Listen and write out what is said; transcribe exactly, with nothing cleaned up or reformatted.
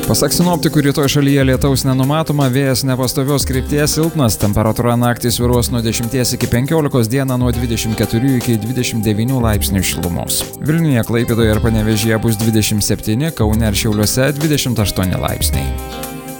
Pasak sinoptikų, rytoj šalyje lietaus nenumatoma, vėjas nepastovios krypties silpnas, temperatūra naktį svyruos nuo dešimties iki penkiolikos, dieną nuo dvidešimt keturių iki dvidešimt devynių laipsnių šilumos. Vilniuje, Klaipėdoje ir Panevėžyje bus dvidešimt septyni, Kaune ir Šiauliuose dvidešimt aštuoni laipsniai.